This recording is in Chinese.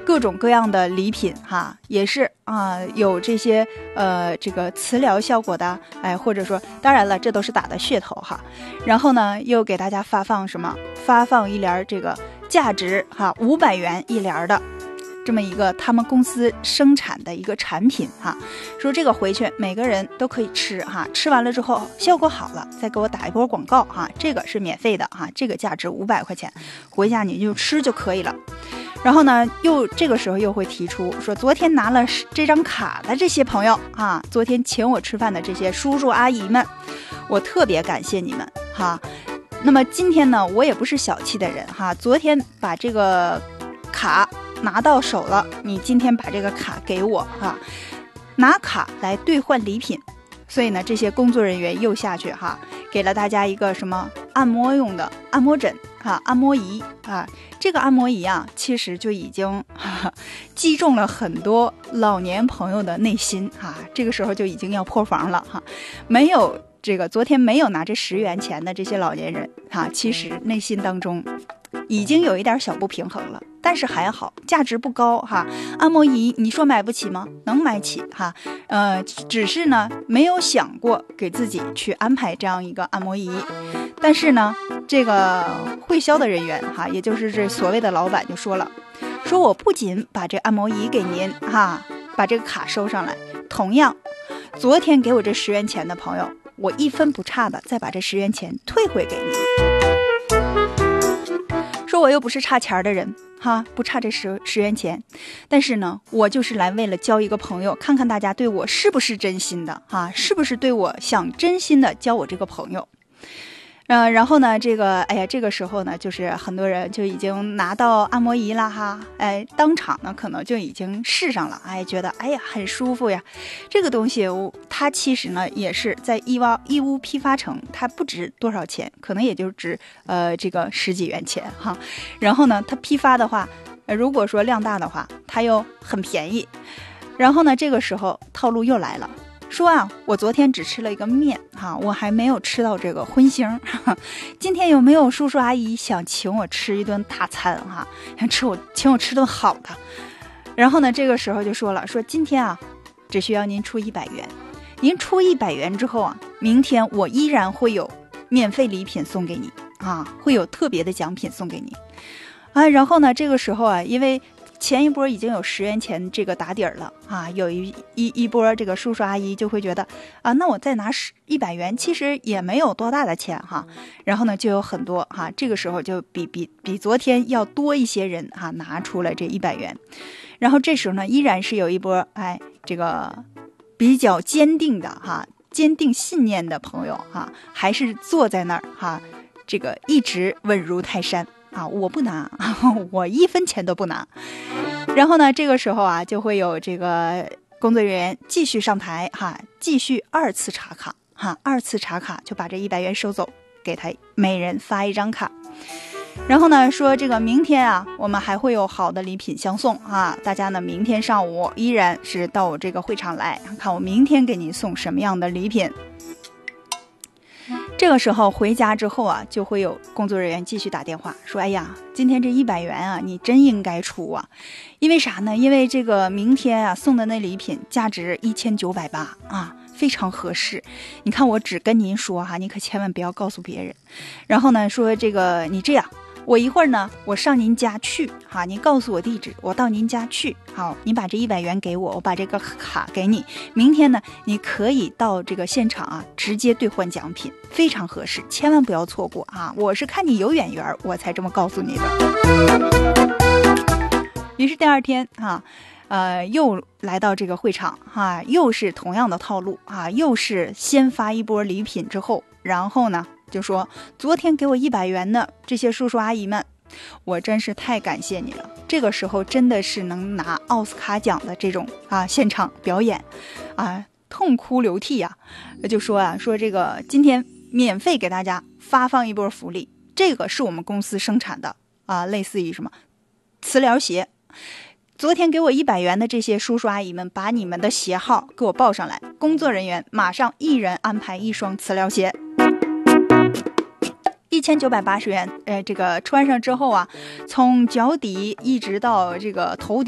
各种各样的礼品哈，也是有这些这个磁疗效果的，或者说当然了这都是打的噱头哈。然后呢又给大家发放一联这个价值500元一联的这么一个他们公司生产的一个产品哈，说这个回去每个人都可以吃哈，吃完了之后效果好了再给我打一波广告哈，这个是免费的哈，这个价值500块钱，回家你就吃就可以了。然后呢这个时候又会提出说，昨天拿了这张卡的这些朋友啊，昨天请我吃饭的这些叔叔阿姨们，我特别感谢你们哈。那么今天呢我也不是小气的人哈，昨天把这个卡拿到手了，你今天把这个卡给我哈，拿卡来兑换礼品。所以呢这些工作人员又下去哈，给了大家一个什么按摩用的按摩枕按摩仪啊，这个按摩仪啊其实就已经击中了很多老年朋友的内心这个时候就已经要破防了没有这个昨天没有拿这10元钱的这些老年人其实内心当中已经有一点小不平衡了，但是还好价值不高按摩仪你说买不起吗？能买起只是呢没有想过给自己去安排这样一个按摩仪。但是呢这个会销的人员也就是这所谓的老板就说了，说我不仅把这按摩仪给您把这个卡收上来，同样昨天给我这10元钱的朋友，我1分不差的再把这10元钱退回给你。说我又不是差钱的人不差这10元钱，但是呢我就是来为了交一个朋友，看看大家对我是不是真心的是不是对我想真心的交我这个朋友。然后呢这个时候呢就是很多人就已经拿到按摩仪了当场呢可能就已经试上了觉得很舒服呀。这个东西它其实呢也是在义乌批发城，它不值多少钱，可能也就值这个10几元钱然后呢它批发的话如果说量大的话它又很便宜。然后呢这个时候套路又来了，说我昨天只吃了一个面我还没有吃到这个荤腥今天有没有叔叔阿姨想请我吃一顿大餐请我吃顿好的。然后呢这个时候就说了，说今天只需要您出100元，您出100元之后明天我依然会有免费礼品送给你会有特别的奖品送给你然后呢这个时候因为前一波已经有10元钱这个打底儿了有一波这个叔叔阿姨就会觉得那我再拿100元其实也没有多大的钱然后呢就有很多这个时候就比昨天要多一些人拿出了这100元。然后这时候呢依然是有一波这个比较坚定的坚定信念的朋友还是坐在那儿这个一直稳如泰山我不拿我1分钱都不拿。然后呢这个时候就会有这个工作人员继续上台继续2次查卡2次查卡就把这100元收走，给他每人发一张卡。然后呢说这个明天我们还会有好的礼品相送大家呢明天上午依然是到我这个会场来看我明天给您送什么样的礼品。这个时候回家之后就会有工作人员继续打电话说，今天这100元你真应该出因为啥呢？因为这个明天送的那礼品价值1980非常合适。你看我只跟您说你可千万不要告诉别人。然后呢说这个你这样，我一会儿呢我上您家去您告诉我地址，我到您家去你把这100元给我，我把这个卡给你，明天呢你可以到这个现场直接兑换奖品，非常合适，千万不要错过我是看你有眼缘我才这么告诉你的。于是第二天又来到这个会场又是同样的套路又是先发一波礼品之后，然后呢就说昨天给我100元的这些叔叔阿姨们，我真是太感谢你了。这个时候真的是能拿奥斯卡奖的这种现场表演痛哭流涕就说说这个今天免费给大家发放一波福利，这个是我们公司生产的类似于什么磁疗鞋，昨天给我100元的这些叔叔阿姨们把你们的鞋号给我报上来，工作人员马上一人安排1双磁疗鞋，1980元，这个穿上之后从脚底一直到这个头顶